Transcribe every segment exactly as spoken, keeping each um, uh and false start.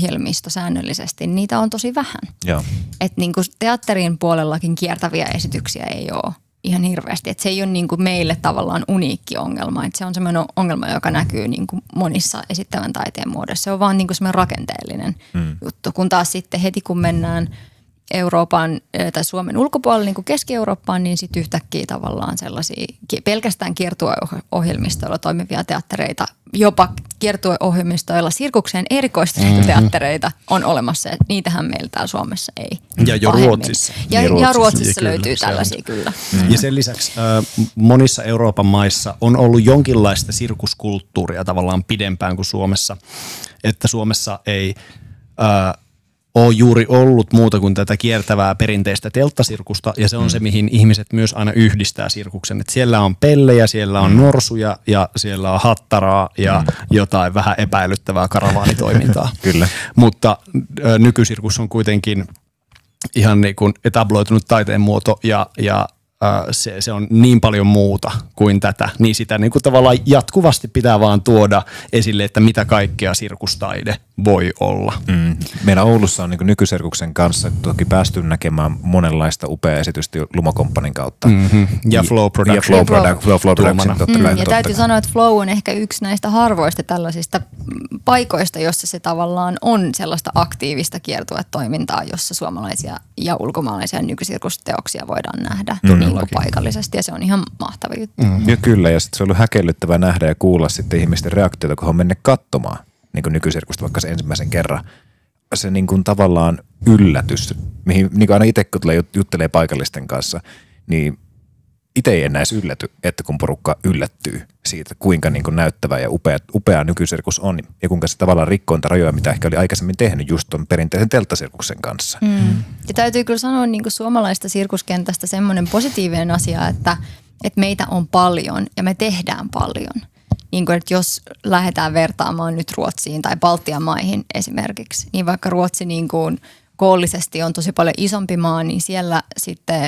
ohjelmisto säännöllisesti, niitä on tosi vähän. Joo. Että niin kuin teatterin puolellakin kiertäviä esityksiä ei ole ihan hirveästi. Että se ei ole niin kuin meille tavallaan uniikki ongelma. Että se on semmoinen ongelma, joka näkyy niin kuin monissa esittävän taiteen muodossa. Se on vaan niin kuin semmoinen rakenteellinen mm. juttu. Kun taas sitten heti kun mennään Euroopan tai Suomen ulkopuolella niin kuin Keski-Eurooppaan, niin sitten yhtäkkiä tavallaan sellaisia pelkästään kiertueohjelmistoilla toimivia teattereita, jopa kiertueohjelmistoilla sirkukseen erikoistuneita mm-hmm. teattereita on olemassa. Ja niitähän meillä täällä Suomessa ei. Ja jo pahemmin. Ruotsissa. Ja, ja Ruotsissa, ja Ruotsissa ja löytyy kyllä, tällaisia kyllä. Mm-hmm. Ja sen lisäksi äh, monissa Euroopan maissa on ollut jonkinlaista sirkuskulttuuria tavallaan pidempään kuin Suomessa. Että Suomessa ei Äh, ole juuri ollut muuta kuin tätä kiertävää perinteistä telttasirkusta, ja se on mm. se, mihin ihmiset myös aina yhdistää sirkuksen. Et siellä on pellejä, siellä on mm. norsuja ja siellä on hattaraa ja mm. jotain vähän epäilyttävää karavaanitoimintaa. Kyllä. Mutta ö, nykysirkus on kuitenkin ihan niin kuin etabloitunut taiteen muoto ja, ja Se, se on niin paljon muuta kuin tätä, niin sitä niin kuin tavallaan jatkuvasti pitää vaan tuoda esille, että mitä kaikkea sirkustaide voi olla. Mm. Meillä Oulussa on niin kuin nykysirkuksen kanssa toki päästy näkemään monenlaista upeaa esitystä Lumo-komppanin kautta. Mm-hmm. Ja Flow Production. Ja Flow, Production, Flow, Flow Production totta mm, kai. Ja totta täytyy kai. sanoa, että Flow on ehkä yksi näistä harvoista tällaisista paikoista, jossa se tavallaan on sellaista aktiivista kiertuetoimintaa, jossa suomalaisia ja ulkomaalaisia nykysirkusteoksia voidaan nähdä mm, niin kuin paikallisesti, ja se on ihan mahtava juttu. Mm. Ja kyllä, ja sitten se on ollut häkellyttävää nähdä ja kuulla sitten ihmisten reaktioita, kun he on mennyt katsomaan niin kuin nykysirkusta vaikka se ensimmäisen kerran. Se niin kuin tavallaan yllätys, mihin niin kuin aina itse kun tulee juttelee paikallisten kanssa, niin itse ei enää edes ylläty, että kun porukka yllättyy siitä, kuinka niin kuin näyttävä ja upea, upea nykysirkus on, ja kuinka se tavallaan rikkoo niitä rajoja, mitä ehkä oli aikaisemmin tehnyt just tuon perinteisen telttasirkuksen kanssa. Mm. Ja täytyy kyllä sanoa niin kuin suomalaista sirkuskentästä semmoinen positiivinen asia, että, että meitä on paljon ja me tehdään paljon. Niin kuin, että jos lähdetään vertaamaan nyt Ruotsiin tai Baltian maihin esimerkiksi, niin vaikka Ruotsi niin kuin koollisesti on tosi paljon isompi maa, niin siellä sitten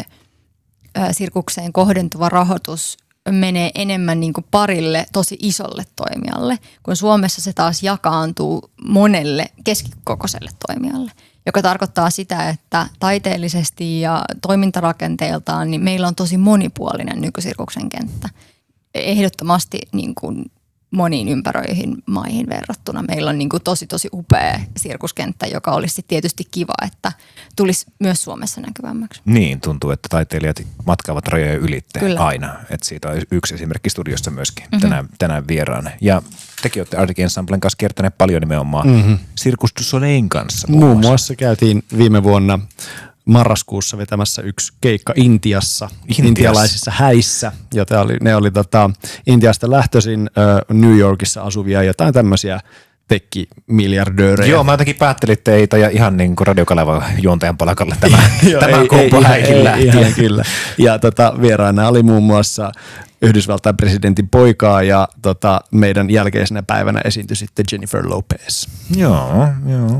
ä, sirkukseen kohdentuva rahoitus menee enemmän niin kuin parille tosi isolle toimijalle, kun Suomessa se taas jakaantuu monelle keskikokoiselle toimijalle, joka tarkoittaa sitä, että taiteellisesti ja toimintarakenteeltaan niin meillä on tosi monipuolinen nykysirkuksen kenttä. Ehdottomasti niin kuin moniin ympäröihin maihin verrattuna. Meillä on niin kuin tosi tosi upea sirkuskenttä, joka olisi tietysti kiva, että tulisi myös Suomessa näkyvämmäksi. Niin, tuntuu, että taiteilijat matkaavat rajoja ylitte Kyllä. aina. Että siitä on yksi esimerkki studiossa myöskin mm-hmm. tänään, tänään vieraana. Ja tekin olette Arctic Ensemblen kanssa kiertäneet paljon nimenomaan mm-hmm. Circus du Soleilin kanssa. Muun muassa. muassa käytiin viime vuonna marraskuussa vetämässä yksi keikka Intiassa, Intiassa. intialaisissa häissä, jota oli, ne oli tota, Intiasta lähtöisin äh, New Yorkissa asuvia jotain tämmöisiä tekki-miljardöörejä. Joo, mä jotenkin päättelin teitä ja ihan niin kuin Radiokalevan juontajan palakalle tämä, tämä kompo häihin lähti. Ihan kyllä. Ja tota, vieraana oli muun muassa Yhdysvaltain presidentin poikaa ja tota, meidän jälkeisenä päivänä esiintyi sitten Jennifer Lopez. Joo, joo.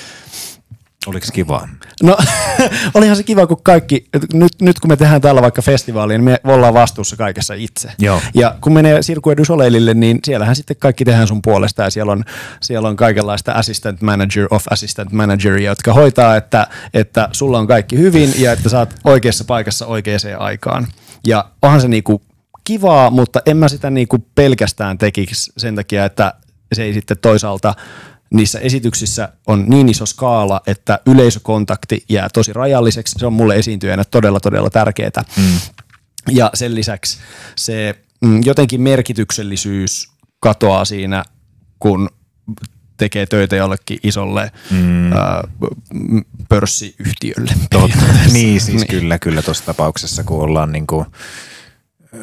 Oliko kivaa? No olihan se kiva, kun kaikki, nyt, nyt kun me tehdään täällä vaikka festivaaliin, niin me ollaan vastuussa kaikessa itse. Joo. Ja kun menee Cirque du Soleilille, niin siellähän sitten kaikki tehdään sun puolesta ja siellä on, siellä on kaikenlaista assistant manager of assistant manageria, jotka hoitaa, että, että sulla on kaikki hyvin ja että sä oot oikeassa paikassa oikeaan aikaan. Ja onhan se niinku kivaa, mutta en mä sitä niinku pelkästään tekisi sen takia, että se ei sitten toisaalta niissä esityksissä on niin iso skaala, että yleisökontakti jää tosi rajalliseksi. Se on mulle esiintyjänä todella, todella tärkeää. Mm. Ja sen lisäksi se mm, jotenkin merkityksellisyys katoaa siinä, kun tekee töitä jollekin isolle mm. ää, pörssiyhtiölle. Totta. Niin, siis niin. kyllä, kyllä tuossa tapauksessa, kun ollaan niinku, äh,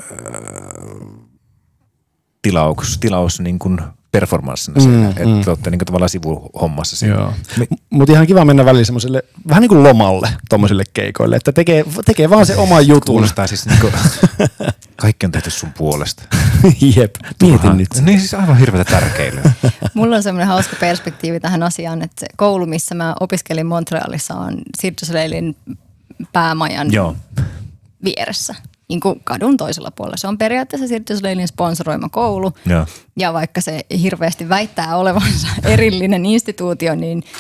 tilaus, tilaus niin kuin performanssina mm, siinä, että mm. olette niin kuin tavallaan sivuhommassa siinä. Me... Mutta ihan kiva mennä välillä semmoiselle vähän niin kuin lomalle tommosille keikoille, että tekee, tekee vaan se oma jutun. Kuulostaa siis niin kuin, kaikki on tehty sun puolesta. Jep, mietin nyt. Niin siis aivan hirveätä tärkeilyä. Mulla on semmoinen hauska perspektiivi tähän asiaan, että se koulu, missä mä opiskelin Montrealissa, on Cirque du Soleilin päämajan Joo. vieressä. Niin kuin kadun toisella puolella. Se on periaatteessa Cirque du Soleilin sponsoroima koulu. Ja. ja vaikka se hirveästi väittää olevansa erillinen instituutio, niin